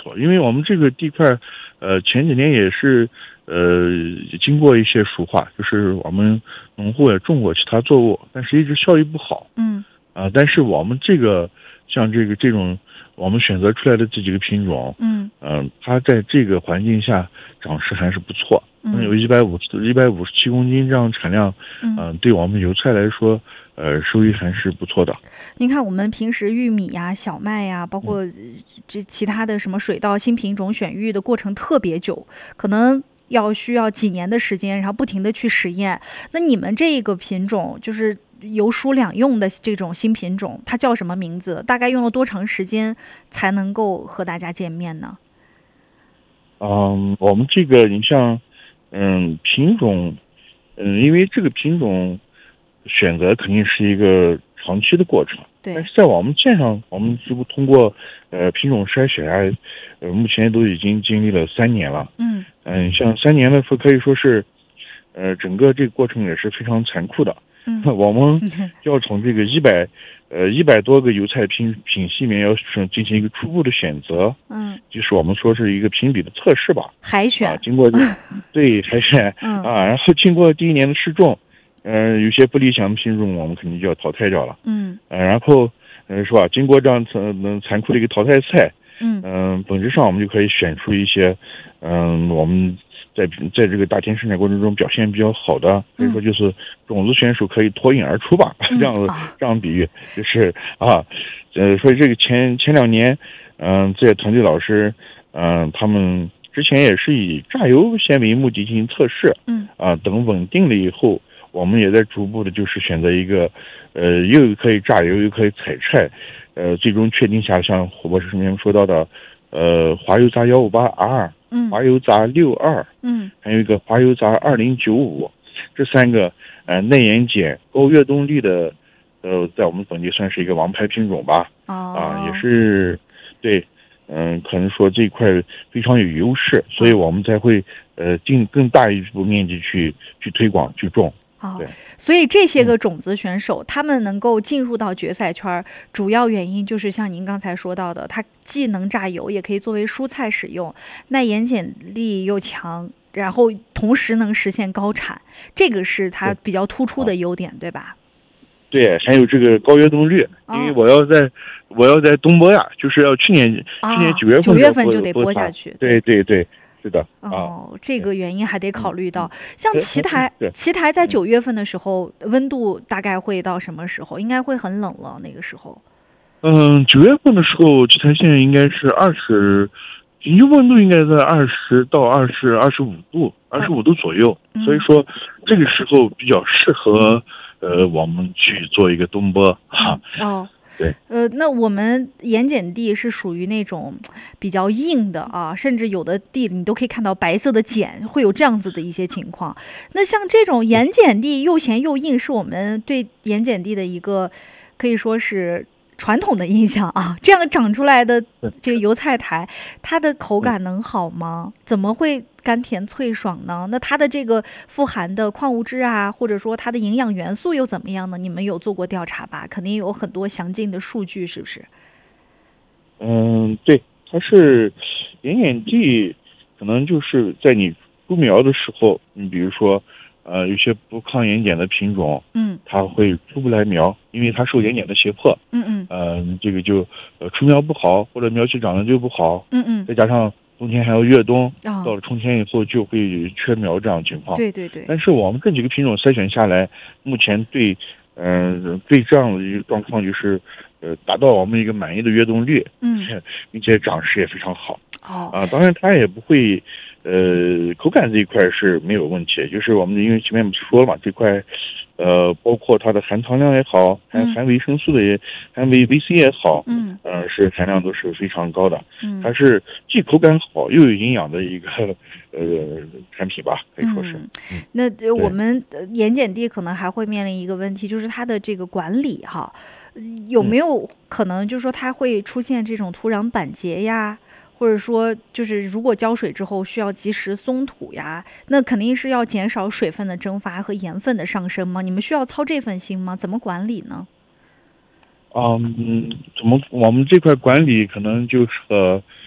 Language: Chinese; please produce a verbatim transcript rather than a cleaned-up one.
错，因为我们这个地块，呃，前几年也是，呃，经过一些熟化，就是我们农户也种过其他作物，但是一直效益不好。 嗯， 啊、呃，但是我们这个像这个这种我们选择出来的这几个品种， 嗯嗯、呃，它在这个环境下长势还是不错， 嗯， 有一百五十一百五十七公斤这样产量，嗯、呃，对我们油菜来说。呃，收益还是不错的。 您看，我们平时玉米呀、小麦呀，包括这其他的什么水稻新品种选育的过程特别久，可能要需要几年的时间，然后不停的去实验。那你们这个品种就是油疏两用的这种新品种，它叫什么名字？大概用了多长时间才能够和大家见面呢？ 嗯，我们这个你像，嗯，品种，嗯，因为这个品种。选择肯定是一个长期的过程， 对。 但是在我们线上，我们这不通过呃品种筛选啊，呃目前都已经经历了三年了。 嗯嗯、呃，像三年的说可以说是，呃整个这个过程也是非常残酷的。 嗯， 我们要从这个一百呃一百多个油菜品品系里面要进行一个初步的选择。 嗯， 就是我们说是一个评比的测试吧， 海选。 啊、经过对海选、 嗯、 啊，然后经过第一年的试种。呃，有些不理想的品种，我们肯定就要淘汰掉了。 嗯， 呃，然后，呃，是吧？经过这样残残酷的一个淘汰赛， 嗯， 嗯、呃，本质上我们就可以选出一些，嗯、呃，我们在在这个大田生产过程中表现比较好的，所以说就是种子选手可以脱颖而出吧。 嗯、 这样子这样比喻就是啊，呃，所以这个前前两年，嗯、呃，这些团队老师，嗯、呃，他们之前也是以榨油先为目的进行测试， 嗯， 啊，等稳定了以后。我们也在逐步的，就是选择一个，呃，又可以榨油又可以采菜，呃，最终确定下像火博士身边说到的，呃，华油杂幺五八 R， 嗯， 华油杂六二， 嗯， 还有一个华油杂二零九五，这三个呃耐盐碱、高跃动力的，呃，在我们本地算是一个王牌品种吧。 哦， 啊，也是，对，嗯、呃，可能说这一块非常有优势，所以我们才会呃进更大一步面积去去推广去种。 哦，所以这些个种子选手，嗯、他们能够进入到决赛圈，主要原因就是像您刚才说到的，它既能榨油，也可以作为蔬菜使用，耐盐碱力又强，然后同时能实现高产，这个是它比较突出的优点，对吧？ 对，还有这个高跃动率， 哦、 因为我要在我要在东播呀，就是要去年、 哦、 去年九月份九月份就得播下去， 对对对。是的， 哦，这个原因还得考虑到。像奇台，奇台在九月份的时候，温度大概会到什么时候？应该会很冷了，那个时候。 嗯，九月份的时候，奇台县应该是二十，平均温度应该在二十到二十二十五度，二十五度左右。 嗯、 所以说，这个时候比较适合呃我们去做一个冬播哈。 哦。 对， 呃，那我们盐碱地是属于那种比较硬的啊，甚至有的地你都可以看到白色的碱，会有这样子的一些情况。那像这种盐碱地又咸又硬，是我们对盐碱地的一个可以说是传统的印象啊。这样长出来的这个油菜苔，它的口感能好吗？怎么会甘甜脆爽呢？那它的这个富含的矿物质啊，或者说它的营养元素又怎么样呢？你们有做过调查吧？肯定有很多详尽的数据，是不是？ 嗯，对，它是盐碱地，可能就是在你出苗的时候，你比如说，呃，有些不抗盐碱的品种， 嗯， 它会出不来苗，因为它受盐碱的胁迫， 嗯嗯， 呃，这个就呃出苗不好，或者苗期长得就不好， 嗯嗯， 再加上冬天还要越冬， 哦、 到了春天以后就会缺苗这样的情况。 对对对。 但是我们这几个品种筛选下来，目前对，嗯、呃，对这样的一个状况就是，呃，达到我们一个满意的跃动率， 嗯， 并且长势也非常好。 哦， 啊，当然它也不会，呃，口感这一块是没有问题，就是我们因为前面说了嘛，这块。呃，包括它的含糖量也好，含含维生素的也，含维维 C 也好， 嗯， 呃，是含量都是非常高的。 嗯， 它是既口感好又有营养的一个呃产品吧，可以说是。 嗯嗯、那我们盐碱地可能还会面临一个问题，就是它的这个管理哈，有没有可能就是说它会出现这种土壤板结呀？或者说，就是如果浇水之后需要及时松土呀，那肯定是要减少水分的蒸发和盐分的上升吗？你们需要操这份心吗？怎么管理呢？ 嗯，怎么我们这块管理可能就是和